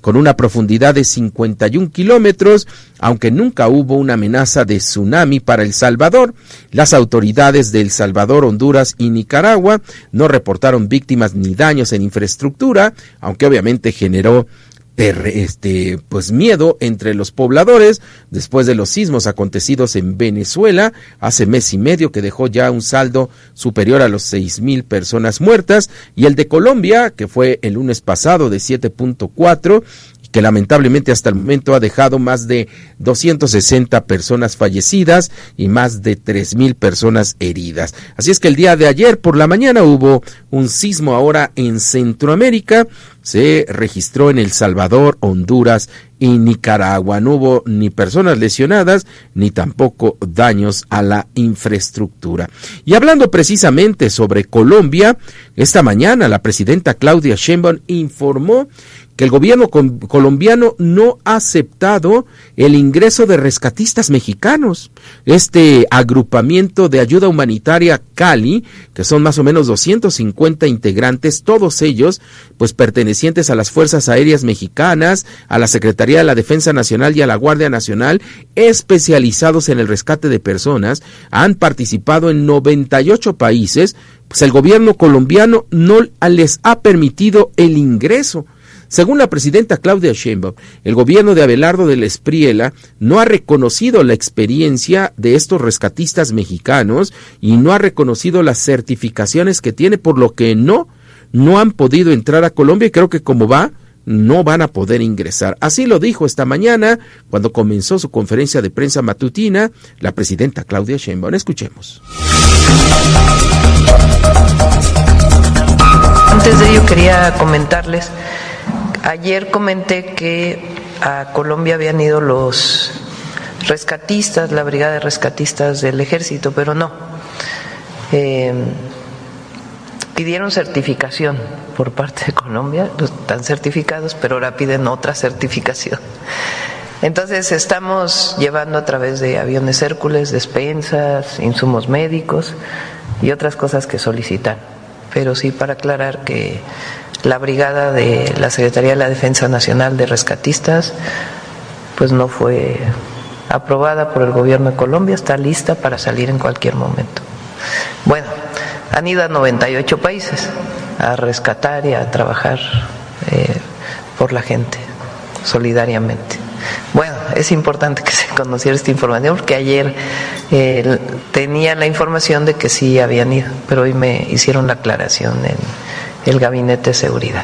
con una profundidad de 51 kilómetros, aunque nunca hubo una amenaza de tsunami para El Salvador. Las autoridades de El Salvador, Honduras y Nicaragua no reportaron víctimas ni daños en infraestructura, aunque obviamente generó pues miedo entre los pobladores después de los sismos acontecidos en Venezuela hace mes y medio, que dejó ya un saldo superior a los 6,000 personas muertas, y el de Colombia, que fue el lunes pasado, de 7.4, que lamentablemente hasta el momento ha dejado más de 260 personas fallecidas y más de 3,000 personas heridas. Así es que el día de ayer por la mañana hubo un sismo ahora en Centroamérica, se registró en El Salvador, Honduras y Nicaragua. No hubo ni personas lesionadas ni tampoco daños a la infraestructura. Y hablando precisamente sobre Colombia, esta mañana la presidenta Claudia Sheinbaum informó que el gobierno colombiano no ha aceptado el ingreso de rescatistas mexicanos. Este agrupamiento de ayuda humanitaria Cali, que son más o menos 250 integrantes, todos ellos pues pertenecientes a las Fuerzas Aéreas Mexicanas, a la Secretaría de la Defensa Nacional y a la Guardia Nacional, especializados en el rescate de personas, han participado en 98 países, pues el gobierno colombiano no les ha permitido el ingreso. Según la presidenta Claudia Sheinbaum, el gobierno de Abelardo del Espriella no ha reconocido la experiencia de estos rescatistas mexicanos y no ha reconocido las certificaciones que tiene, por lo que no han podido entrar a Colombia, y creo que como va, no van a poder ingresar. Así lo dijo esta mañana cuando comenzó su conferencia de prensa matutina la presidenta Claudia Sheinbaum. Escuchemos. Antes de ello quería comentarles, ayer comenté que a Colombia habían ido los rescatistas, la brigada de rescatistas del ejército, pero no. Pidieron certificación por parte de Colombia, están certificados, pero ahora piden otra certificación. Entonces estamos llevando a través de aviones Hércules, despensas, insumos médicos y otras cosas que solicitan. Pero sí, para aclarar que la brigada de la Secretaría de la Defensa Nacional de Rescatistas pues no fue aprobada por el gobierno de Colombia, está lista para salir en cualquier momento. Bueno, han ido a 98 países a rescatar y a trabajar por la gente, solidariamente. Bueno, es importante que se conociera esta información porque ayer tenía la información de que sí habían ido, pero hoy me hicieron la aclaración en el Gabinete de Seguridad.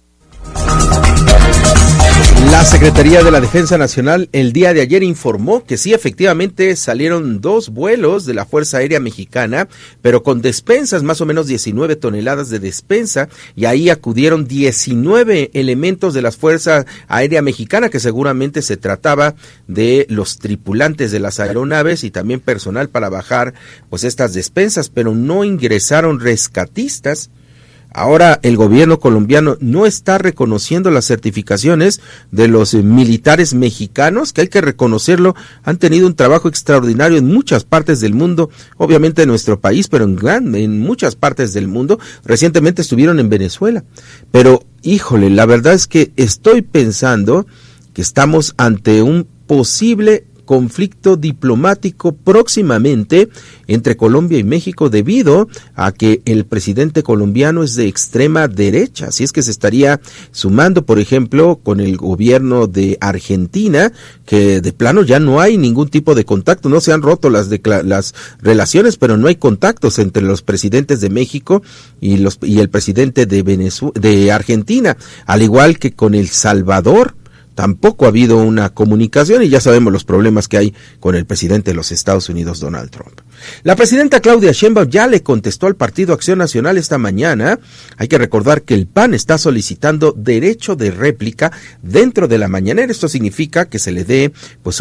La Secretaría de la Defensa Nacional el día de ayer informó que sí, efectivamente salieron 2 vuelos de la Fuerza Aérea Mexicana, pero con despensas, más o menos 19 toneladas de despensa, y ahí acudieron 19 elementos de la Fuerza Aérea Mexicana, que seguramente se trataba de los tripulantes de las aeronaves y también personal para bajar pues estas despensas, pero no ingresaron rescatistas. Ahora el gobierno colombiano no está reconociendo las certificaciones de los militares mexicanos, que hay que reconocerlo, han tenido un trabajo extraordinario en muchas partes del mundo, obviamente en nuestro país, pero en muchas partes del mundo. Recientemente estuvieron en Venezuela, pero híjole, la verdad es que estoy pensando que estamos ante un posible conflicto diplomático próximamente entre Colombia y México, debido a que el presidente colombiano es de extrema derecha. Así es que se estaría sumando, por ejemplo, con el gobierno de Argentina, que de plano ya no hay ningún tipo de contacto. No se han roto las relaciones, pero no hay contactos entre los presidentes de México y el presidente de Argentina, al igual que con El Salvador. Tampoco ha habido una comunicación y ya sabemos los problemas que hay con el presidente de los Estados Unidos, Donald Trump. La presidenta Claudia Sheinbaum ya le contestó al Partido Acción Nacional esta mañana. Hay que recordar que el PAN está solicitando derecho de réplica dentro de la mañanera. Esto significa que se le dé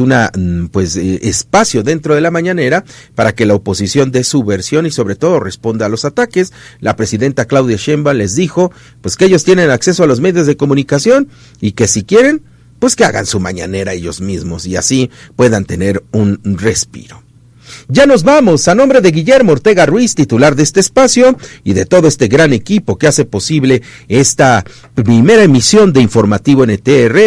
espacio dentro de la mañanera para que la oposición dé su versión y sobre todo responda a los ataques. La presidenta Claudia Sheinbaum les dijo pues que ellos tienen acceso a los medios de comunicación y que si quieren pues que hagan su mañanera ellos mismos y así puedan tener un respiro. Ya nos vamos. A nombre de Guillermo Ortega Ruiz, titular de este espacio, y de todo este gran equipo que hace posible esta primera emisión de Informativo NTR,